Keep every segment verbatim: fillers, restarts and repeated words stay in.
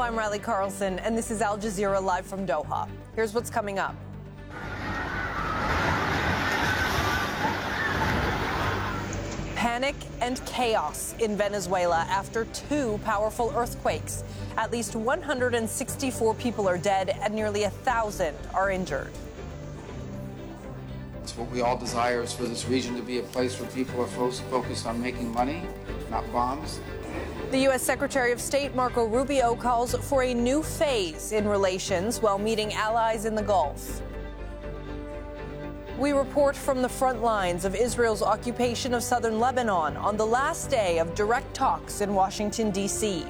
I'm Riley Carlson, and this is Al Jazeera live from Doha. Here's what's coming up. Panic and chaos in Venezuela after two powerful earthquakes. At least one hundred sixty-four people are dead and nearly a thousand are injured. It's what we all desire is for this region to be a place where people are fo- focused on making money, not bombs. The U S Secretary of State Marco Rubio calls for a new phase in relations while meeting allies in the Gulf. We report from the front lines of Israel's occupation of southern Lebanon on the last day of direct talks in Washington, D C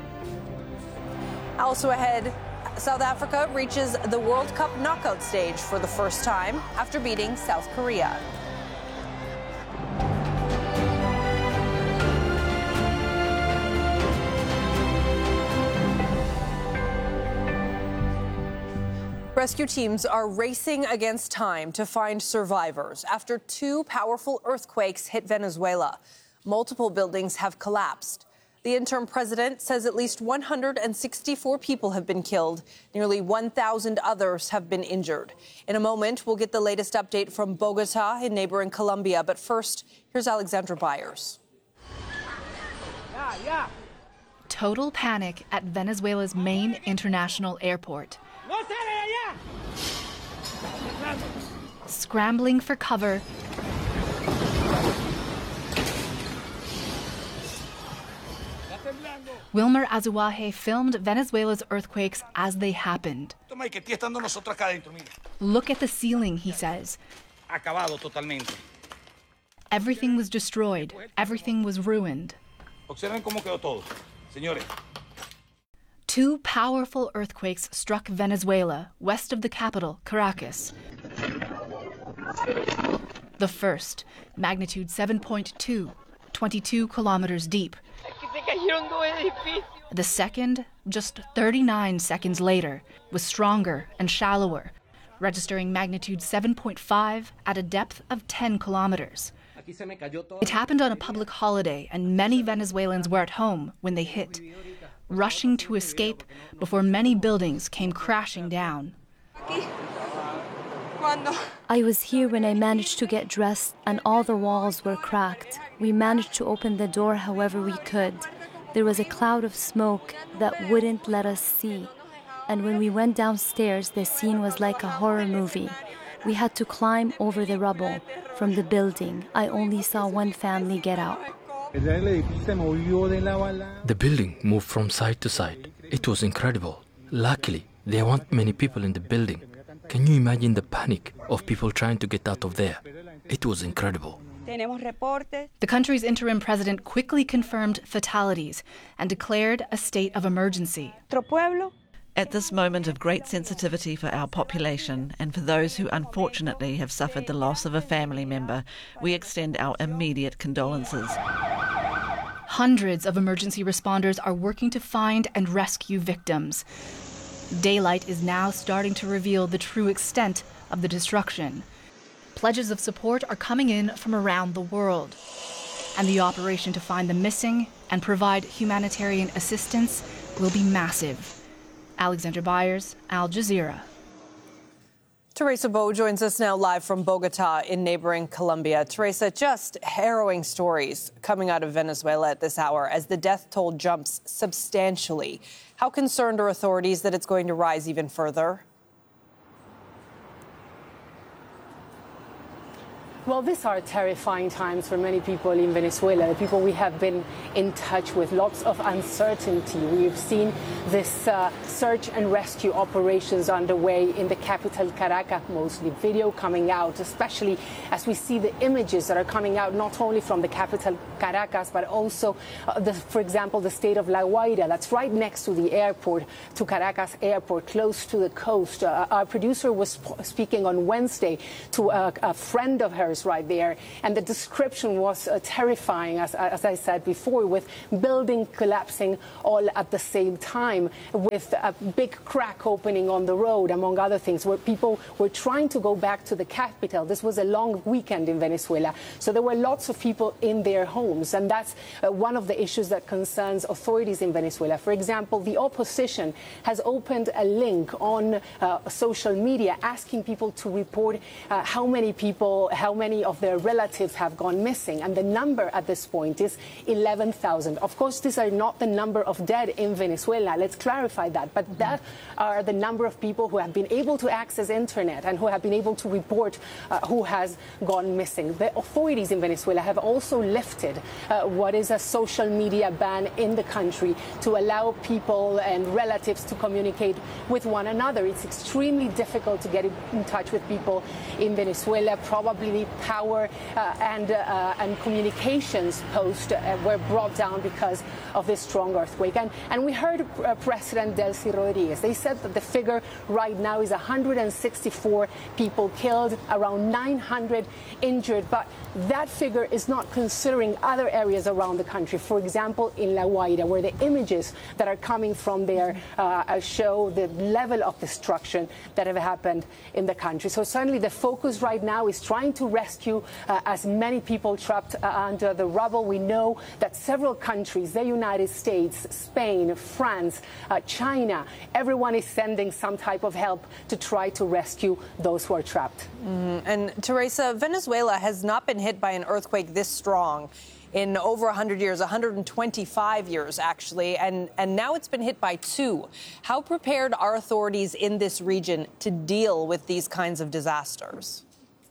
Also ahead, South Africa reaches the World Cup knockout stage for the first time after beating South Korea. Rescue teams are racing against time to find survivors after two powerful earthquakes hit Venezuela. Multiple buildings have collapsed. The interim president says at least one hundred sixty-four people have been killed. Nearly one thousand others have been injured. In a moment, we'll get the latest update from Bogota in neighboring Colombia. But first, here's Alexandra Byers. Yeah, yeah. Total panic at Venezuela's main international airport. Scrambling for cover, Wilmer Azuaje filmed Venezuela's earthquakes as they happened. Look at the ceiling, he says. Everything was destroyed. Everything was ruined. Two powerful earthquakes struck Venezuela, west of the capital, Caracas. The first, magnitude seven point two, twenty-two kilometers deep. The second, just thirty-nine seconds later, was stronger and shallower, registering magnitude seven point five at a depth of ten kilometers. It happened on a public holiday, and many Venezuelans were at home when they hit, rushing to escape before many buildings came crashing down. I was here when I managed to get dressed and all the walls were cracked. We managed to open the door however we could. There was a cloud of smoke that wouldn't let us see. And when we went downstairs, the scene was like a horror movie. We had to climb over the rubble from the building. I only saw one family get out. The building moved from side to side. It was incredible. Luckily, there weren't many people in the building. Can you imagine the panic of people trying to get out of there? It was incredible. The country's interim president quickly confirmed fatalities and declared a state of emergency. At this moment of great sensitivity for our population and for those who unfortunately have suffered the loss of a family member, we extend our immediate condolences. Hundreds of emergency responders are working to find and rescue victims. Daylight is now starting to reveal the true extent of the destruction. Pledges of support are coming in from around the world. And the operation to find the missing and provide humanitarian assistance will be massive. Alexandra Byers, Al Jazeera. Teresa Bo joins us now live from Bogota in neighboring Colombia. Teresa, just harrowing stories coming out of Venezuela at this hour as the death toll jumps substantially. How concerned are authorities that it's going to rise even further? Well, these are terrifying times for many people in Venezuela, the people we have been in touch with. Lots of uncertainty. We've seen this uh, search and rescue operations underway in the capital, Caracas, mostly. Video coming out, especially as we see the images that are coming out not only from the capital, Caracas, but also, uh, the, for example, the state of La Guaira. That's right next to the airport, to Caracas Airport, close to the coast. Uh, our producer was speaking on Wednesday to a, a friend of hers fires right there. And the description was uh, terrifying, as, as I said before, with building collapsing all at the same time, with a big crack opening on the road, among other things, where people were trying to go back to the capital. This was a long weekend in Venezuela, so there were lots of people in their homes, and that's uh, one of the issues that concerns authorities in Venezuela. For example, the opposition has opened a link on uh, social media asking people to report uh, how many people, how many of their relatives have gone missing, and the number at this point is eleven thousand. Of course, these are not the number of dead in Venezuela, let's clarify that, but that are the number of people who have been able to access internet and who have been able to report uh, who has gone missing. The authorities in Venezuela have also lifted uh, what is a social media ban in the country to allow people and relatives to communicate with one another. It's extremely difficult to get in touch with people in Venezuela. Probably power uh, and, uh, and communications posts uh, were brought down because of this strong earthquake. And, and we heard uh, President Delcy Rodriguez. They said that the figure right now is one hundred sixty-four people killed, around nine hundred injured, but that figure is not considering other areas around the country. For example, in La Guaira, where the images that are coming from there uh, show the level of destruction that have happened in the country. So certainly the focus right now is trying to rescue uh, as many people trapped uh, under the rubble. We know that several countries, the United States, Spain, France, uh, China, everyone is sending some type of help to try to rescue those who are trapped. Mm, and Teresa, Venezuela has not been hit by an earthquake this strong in over one hundred years, one hundred twenty-five years, actually, and, and now it's been hit by two. How prepared are authorities in this region to deal with these kinds of disasters?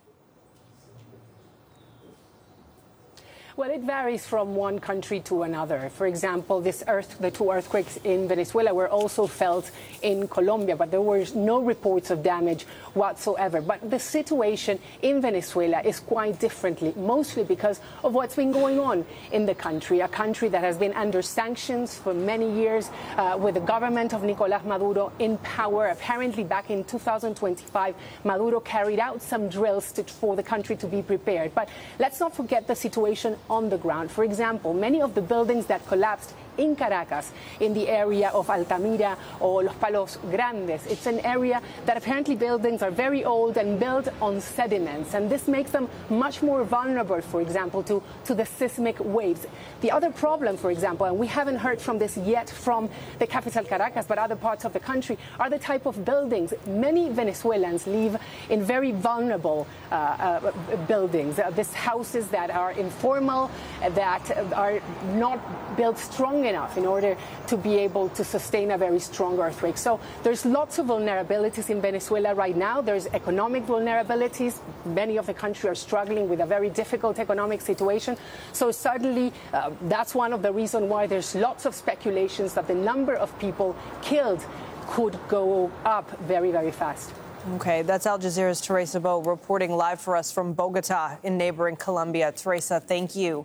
Well, it varies from one country to another. For example, this earth, the two earthquakes in Venezuela were also felt in Colombia, but there were no reports of damage whatsoever. But the situation in Venezuela is quite differently, mostly because of what's been going on in the country, a country that has been under sanctions for many years, uh, with the government of Nicolás Maduro in power. Apparently, back in two thousand twenty-five, Maduro carried out some drills to, for the country to be prepared. But let's not forget the situation on the ground. For example, many of the buildings that collapsed in Caracas, in the area of Altamira or Los Palos Grandes, it's an area that apparently buildings are very old and built on sediments, and this makes them much more vulnerable, for example, to, to the seismic waves. The other problem, for example, and we haven't heard from this yet from the capital Caracas, but other parts of the country, are the type of buildings. Many Venezuelans live in very vulnerable uh, uh, buildings, uh, these houses that are informal, uh, that are not built strong enough in order to be able to sustain a very strong earthquake. So there's lots of vulnerabilities in Venezuela right now. There's economic vulnerabilities. Many of the country are struggling with a very difficult economic situation. So certainly uh, that's one of the reasons why there's lots of speculations that the number of people killed could go up very, very fast. Okay, that's Al Jazeera's Teresa Bo reporting live for us from Bogota in neighboring Colombia. Teresa, thank you.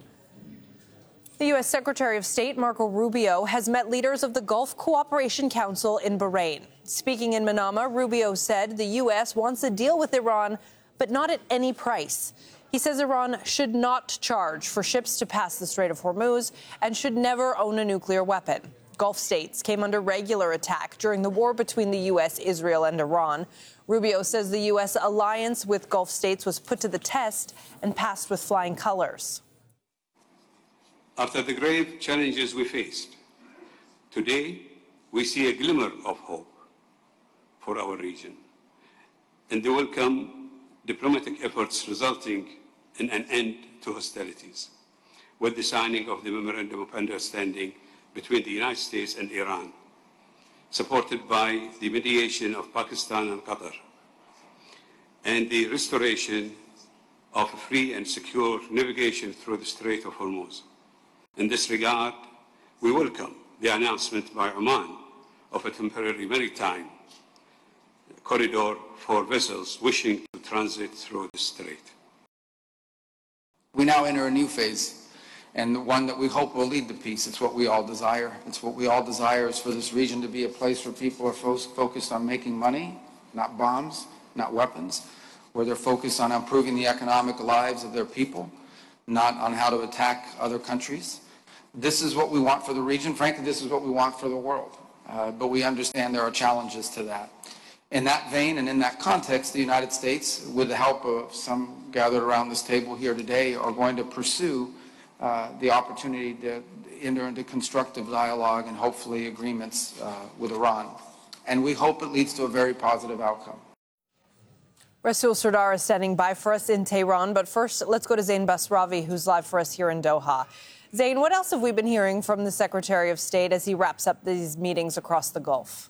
The U S Secretary of State Marco Rubio has met leaders of the Gulf Cooperation Council in Bahrain. Speaking in Manama, Rubio said the U S wants a deal with Iran, but not at any price. He says Iran should not charge for ships to pass the Strait of Hormuz and should never own a nuclear weapon. Gulf states came under regular attack during the war between the U S, Israel, and Iran. Rubio says the U S alliance with Gulf states was put to the test and passed with flying colors. After the grave challenges we faced, today we see a glimmer of hope for our region and the welcome diplomatic efforts resulting in an end to hostilities with the signing of the Memorandum of Understanding between the United States and Iran, supported by the mediation of Pakistan and Qatar, and the restoration of free and secure navigation through the Strait of Hormuz. In this regard, we welcome the announcement by Oman of a temporary maritime corridor for vessels wishing to transit through the strait. We now enter a new phase, and one that we hope will lead to peace. It's what we all desire. It's what we all desire is for this region to be a place where people are fo- focused on making money, not bombs, not weapons. where they're focused on improving the economic lives of their people, not on how to attack other countries. This is what we want for the region. Frankly, this is what we want for the world. Uh, but we understand there are challenges to that. In that vein and in that context, the United States, with the help of some gathered around this table here today, are going to pursue uh, the opportunity to enter into constructive dialogue and hopefully agreements uh, with Iran. And we hope it leads to a very positive outcome. Rasool Sardar is standing by for us in Tehran. But first, let's go to Zain Basravi, who's live for us here in Doha. Zain, what else have we been hearing from the Secretary of State as he wraps up these meetings across the Gulf?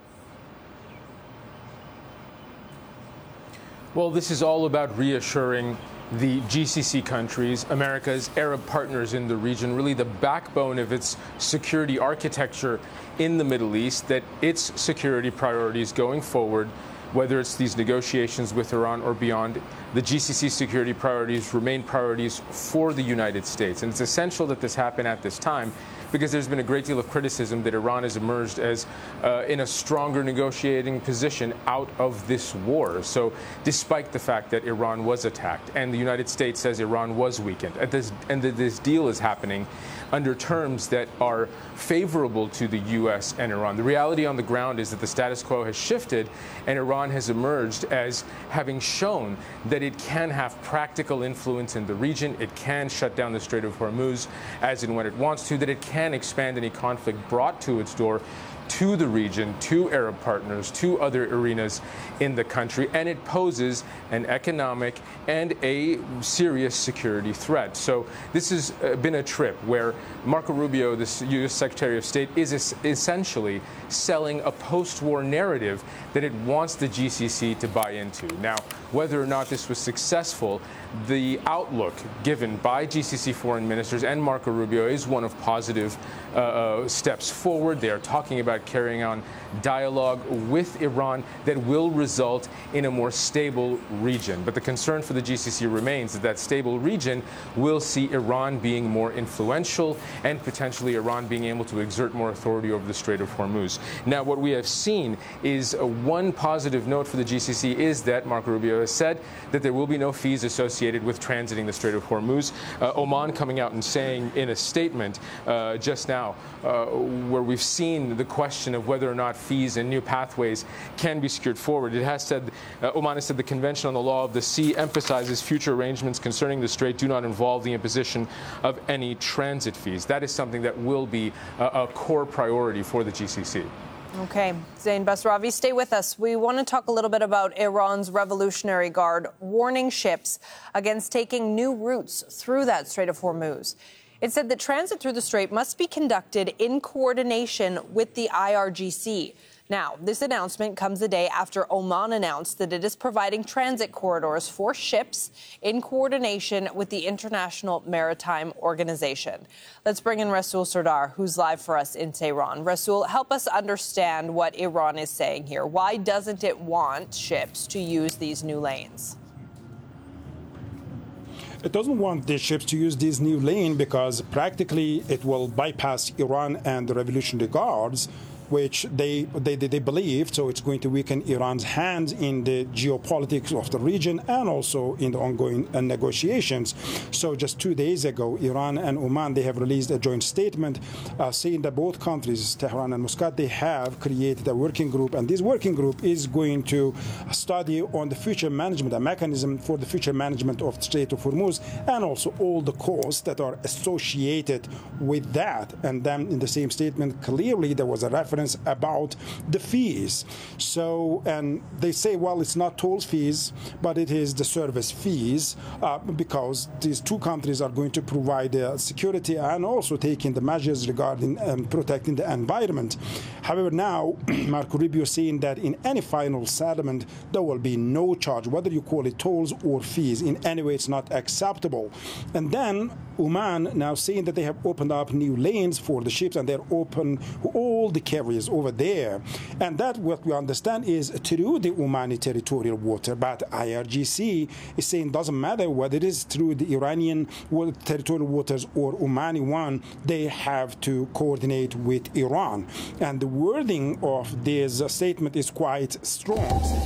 Well, this is all about reassuring the G C C countries, America's Arab partners in the region, really the backbone of its security architecture in the Middle East, that its security priorities going forward, whether it's these negotiations with Iran or beyond, the G C C security priorities remain priorities for the United States. And it's essential that this happen at this time, because there's been a great deal of criticism that Iran has emerged as uh, in a stronger negotiating position out of this war. So despite the fact that Iran was attacked and the United States says Iran was weakened, and this, and that this deal is happening under terms that are favorable to the U S and Iran. The reality on the ground is that the status quo has shifted, and Iran has emerged as having shown that it can have practical influence in the region. It can shut down the Strait of Hormuz as and when it wants to, that it can expand any conflict brought to its door to the region, to Arab partners, to other arenas in the country, and it poses an economic and a serious security threat. So this has been a trip where Marco Rubio, the U S Secretary of State, is es- essentially selling a post-war narrative that it wants the G C C to buy into. Now, whether or not this was successful, the outlook given by G C C foreign ministers and Marco Rubio is one of positive uh, steps forward. They are talking about carrying on dialogue with Iran that will result in a more stable region. But the concern for the G C C remains that that stable region will see Iran being more influential and potentially Iran being able to exert more authority over the Strait of Hormuz. Now, what we have seen is uh, one positive note for the G C C is that Marco Rubio has said that there will be no fees associated with transiting the Strait of Hormuz. Uh, Oman coming out and saying in a statement uh, just now, uh, where we've seen the question of whether or not fees and new pathways can be secured forward. It has said, uh, Oman has said the Convention on the Law of the Sea emphasizes future arrangements concerning the Strait do not involve the imposition of any transit fees. That is something that will be a, a core priority for the G C C. Okay, Zain Basravi, stay with us. We want to talk a little bit about Iran's Revolutionary Guard warning ships against taking new routes through that Strait of Hormuz. It said that transit through the strait must be conducted in coordination with the I R G C. Now, this announcement comes a day after Oman announced that it is providing transit corridors for ships in coordination with the International Maritime Organization. Let's bring in Rasool Sardar, who's live for us in Tehran. Rasool, help us understand what Iran is saying here. Why doesn't it want ships to use these new lanes? It doesn't want the ships to use this new lane because practically it will bypass Iran and the Revolutionary Guards, which they, they they believe, so it's going to weaken Iran's hands in the geopolitics of the region and also in the ongoing uh, negotiations. So just two days ago, Iran and Oman, they have released a joint statement uh, saying that both countries, Tehran and Muscat, they have created a working group, and this working group is going to study on the future management, a mechanism for the future management of the Strait of Hormuz, and also all the costs that are associated with that. And then in the same statement, clearly there was a reference about the fees. So, and they say, well, it's not toll fees, but it is the service fees, uh, because these two countries are going to provide uh, security and also taking the measures regarding um, protecting the environment. However, now Marco Rubio is saying that in any final settlement, there will be no charge, whether you call it tolls or fees. In any way, it's not acceptable. And then Oman now saying that they have opened up new lanes for the ships and they're open all the carriers over there. And that, what we understand, is through the Omani territorial water. But I R G C is saying doesn't matter whether it is through the Iranian territorial waters or Omani one, they have to coordinate with Iran. And the wording of this statement is quite strong.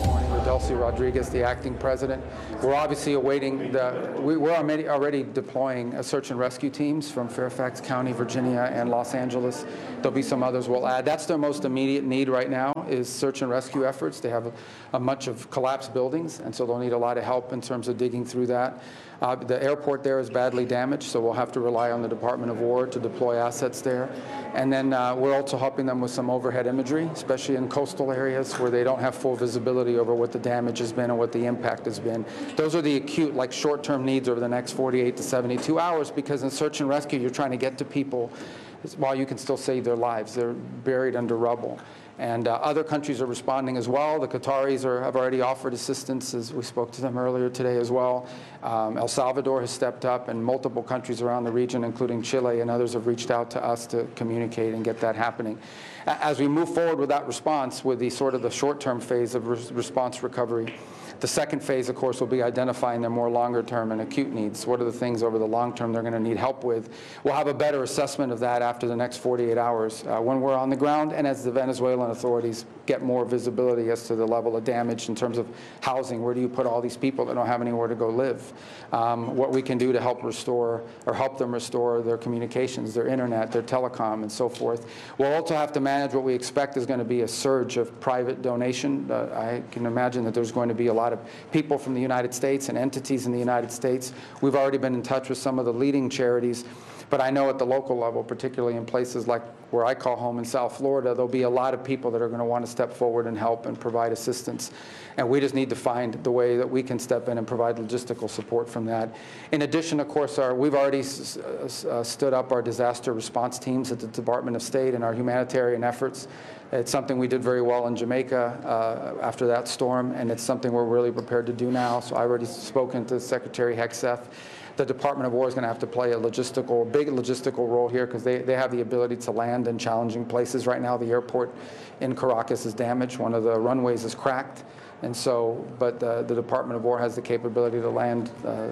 Delcy Rodriguez, the acting president. We're obviously awaiting the, we, we're already, already deploying a search and rescue teams from Fairfax County, Virginia, and Los Angeles. There'll be some others we'll add. That's their most immediate need right now is search and rescue efforts. They have a, a much of collapsed buildings, and so they'll need a lot of help in terms of digging through that. Uh, the airport there is badly damaged, so we'll have to rely on the Department of War to deploy assets there. And then uh, we're also helping them with some overhead imagery, especially in coastal areas where they don't have full visibility over what the damage has been and what the impact has been. Those are the acute, like short-term needs over the next forty-eight to seventy-two hours, because in search and rescue, you're trying to get to people while you can still save their lives. They're buried under rubble. And uh, other countries are responding as well. The Qataris are, have already offered assistance, as we spoke to them earlier today as well. Um, El Salvador has stepped up, and multiple countries around the region, including Chile and others, have reached out to us to communicate and get that happening. As we move forward with that response, with the sort of the short-term phase of re response recovery, the second phase, of course, will be identifying their more longer-term and acute needs. What are the things over the long term they're going to need help with? We'll have a better assessment of that after the next forty-eight hours uh, when we're on the ground and as the Venezuelan authorities get more visibility as to the level of damage in terms of housing. Where do you put all these people that don't have anywhere to go live? Um, what we can do to help restore or help them restore their communications, their internet, their telecom, and so forth. We'll also have to manage what we expect is going to be a surge of private donation. Uh, I can imagine that there's going to be a lot of people from the United States and entities in the United States. We've already been in touch with some of the leading charities, but I know at the local level, particularly in places like where I call home in South Florida, there'll be a lot of people that are going to want to step forward and help and provide assistance. And we just need to find the way that we can step in and provide logistical support from that. In addition, of course, our, we've already s uh, stood up our disaster response teams at the Department of State and our humanitarian efforts. It's something we did very well in Jamaica uh, after that storm, and it's something we're really prepared to do now. So I've already spoken to Secretary Hegseth. The Department of War is going to have to play a logistical, big logistical role here because they, they have the ability to land in challenging places. Right now, the airport in Caracas is damaged. One of the runways is cracked. And so, but the, the Department of War has the capability to land uh,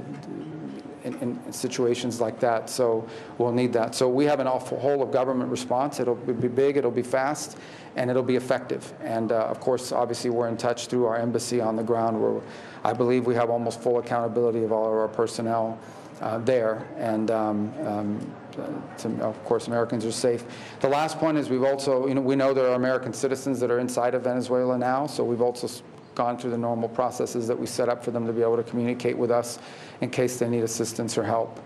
in, in situations like that. So we'll need that. So we have an awful whole of government response. It'll be big, it'll be fast, and it'll be effective. And uh, of course, obviously, we're in touch through our embassy on the ground, where I believe we have almost full accountability of all of our personnel uh, there. And um, um, to, of course, Americans are safe. The last point is we've also, you know, we know there are American citizens that are inside of Venezuela now, so we've also gone through the normal processes that we set up for them to be able to communicate with us in case they need assistance or help.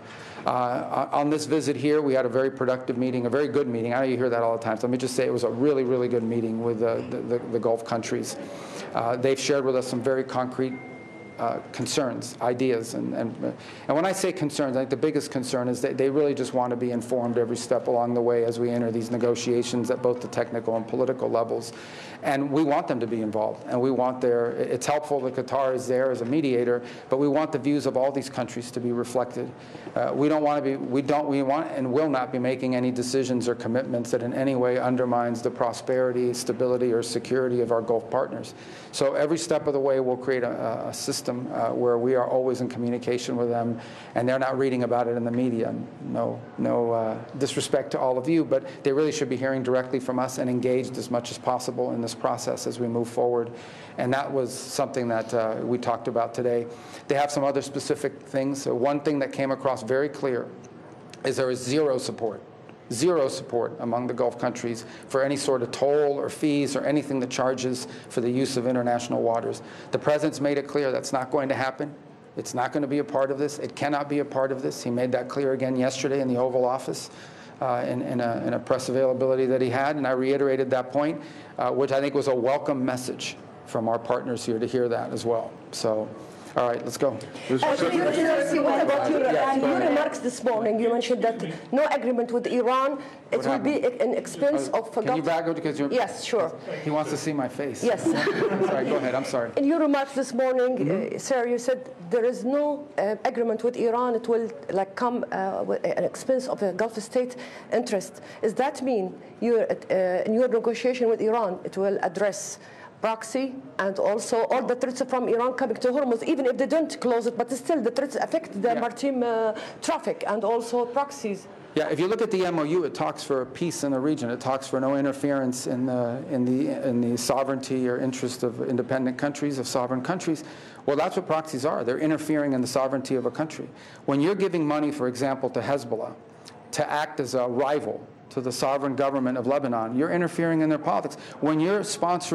Uh, on this visit here, we had a very productive meeting, a very good meeting. I know you hear that all the time, so let me just say it was a really, really good meeting with uh, the, the, the Gulf countries. Uh, they've shared with us some very concrete Uh, concerns, ideas, and, and and when I say concerns, I think the biggest concern is that they really just want to be informed every step along the way as we enter these negotiations at both the technical and political levels. And we want them to be involved, and we want their, it's helpful that Qatar is there as a mediator, but we want the views of all these countries to be reflected. Uh, we don't want to be, we don't, we want and will not be making any decisions or commitments that in any way undermines the prosperity, stability, or security of our Gulf partners. So every step of the way we'll create a, a system Uh, where we are always in communication with them, and they're not reading about it in the media. No, no uh, disrespect to all of you, but they really should be hearing directly from us and engaged as much as possible in this process as we move forward. And that was something that uh, we talked about today. They have some other specific things. So one thing that came across very clear is there is zero support. Zero support among the Gulf countries for any sort of toll or fees or anything that charges for the use of international waters. The President's made it clear that's not going to happen. It's not going to be a part of this. It cannot be a part of this. He made that clear again yesterday in the Oval Office uh, in, in, a, in a press availability that he had, and I reiterated that point, uh, which I think was a welcome message from our partners here to hear that as well. So. All right, let's go. Uh, what about your, yes, your remarks this morning? You mentioned that no agreement with Iran. It will be an expense uh, of... Can you back up because you're... Yes, sure. He wants to see my face. Yes. Sorry, go ahead. I'm sorry. In your remarks this morning, mm-hmm. uh, sir, you said there is no uh, agreement with Iran. It will like come uh, with an expense of a Gulf state interest. Does that mean you're, uh, in your negotiation with Iran, it will address proxy, and also all the threats from Iran coming to Hormuz, even if they don't close it, but still the threats affect the Yeah. maritime uh, traffic and also proxies. Yeah, if you look at the M O U, it talks for peace in the region. It talks for no interference in the in the in the sovereignty or interest of independent countries, of sovereign countries. Well, that's what proxies are. They're interfering in the sovereignty of a country. When you're giving money, for example, to Hezbollah to act as a rival to the sovereign government of Lebanon, you're interfering in their politics. When you're sponsoring